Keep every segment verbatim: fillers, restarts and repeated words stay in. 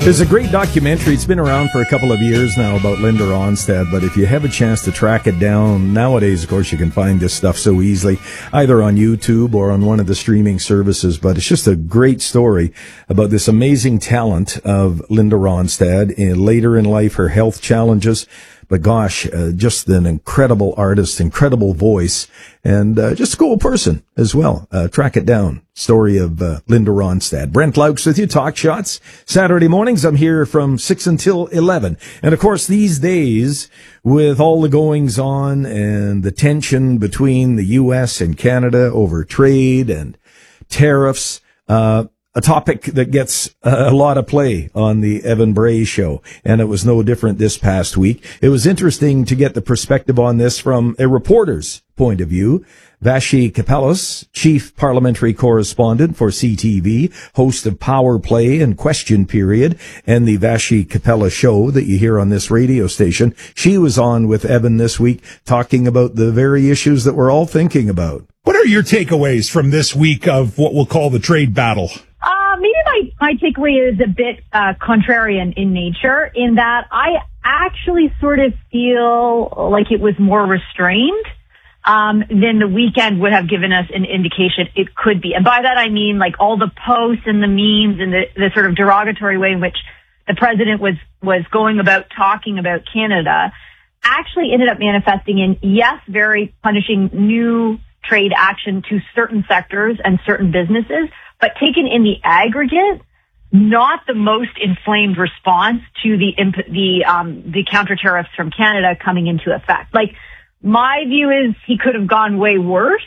There's a great documentary. It's been around for a couple of years now about Linda Ronstadt, but if you have a chance to track it down, nowadays, of course, you can find this stuff so easily, either on YouTube or on one of the streaming services, but it's just a great story about this amazing talent of Linda Ronstadt. And later in life, her health challenges, but gosh, uh, just an incredible artist, incredible voice, and uh, just a cool person as well. Uh, track it down. Story of uh, Linda Ronstadt. Brent Laux with you, Talk Shots. Saturday mornings, I'm here from six until eleven. And of course, these days, with all the goings on and the tension between the U S and Canada over trade and tariffs, uh, a topic that gets a lot of play on the Evan Bray show, and it was no different this past week. It was interesting to get the perspective on this from a reporter's point of view. Vassy Kapelos, chief parliamentary correspondent for C T V, host of Power Play and Question Period, and the Vassy Kapelos show that you hear on this radio station. She was on with Evan this week talking about the very issues that we're all thinking about. What are your takeaways from this week of what we'll call the trade battle? Uh, maybe my, my takeaway is a bit uh, contrarian in nature, in that I actually sort of feel like it was more restrained um, than the weekend would have given us an indication it could be. And by that I mean like all the posts and the memes and the, the sort of derogatory way in which the president was, was going about talking about Canada actually ended up manifesting in, yes, very punishing new trade action to certain sectors and certain businesses, but taken in the aggregate, not the most inflamed response to the imp- the um, the counter tariffs from Canada coming into effect. Like, my view is he could have gone way worse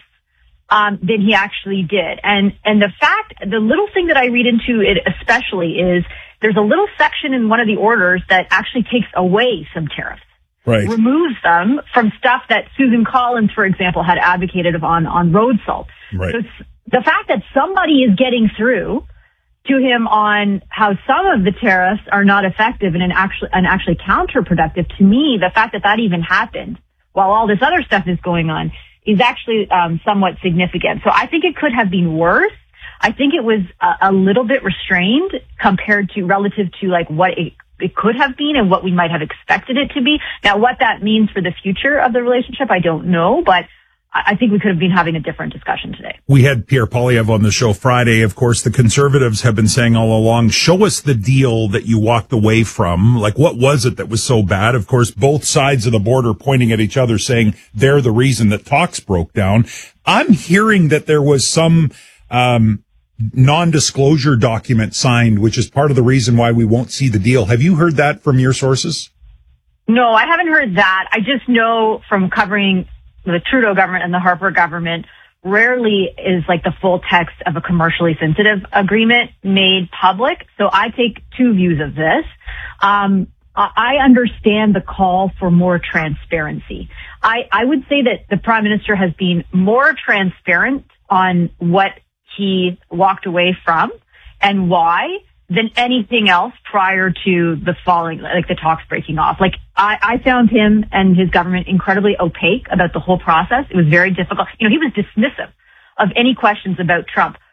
um, than he actually did. And and the fact, the little thing that I read into it especially is there's a little section in one of the orders that actually takes away some tariffs. Right. Removes them from stuff that Susan Collins, for example, had advocated on, on road salt. Right. So the fact that somebody is getting through to him on how some of the tariffs are not effective and actually, and actually counterproductive, to me, the fact that that even happened while all this other stuff is going on is actually um, somewhat significant. So I think it could have been worse. I think it was a, a little bit restrained compared to relative to like what it it could have been and what we might have expected it to be. Now, what that means for the future of the relationship, I don't know, but I think we could have been having a different discussion today. We had Pierre Poilievre on the show Friday. Of course, the Conservatives have been saying all along, show us the deal that you walked away from. Like, what was it that was so bad? Of course, both sides of the border pointing at each other saying they're the reason that talks broke down. I'm hearing that there was some um non-disclosure document signed, which is part of the reason why we won't see the deal. Have you heard that from your sources? No, I haven't heard that. I just know from covering the Trudeau government and the Harper government, rarely is like the full text of a commercially sensitive agreement made public. So I take two views of this. Um, I understand the call for more transparency. I, I would say that the Prime Minister has been more transparent on what he walked away from and why than anything else prior to the falling, like the talks breaking off. Like, I, I found him and his government incredibly opaque about the whole process. It was very difficult. You know, he was dismissive of any questions about Trump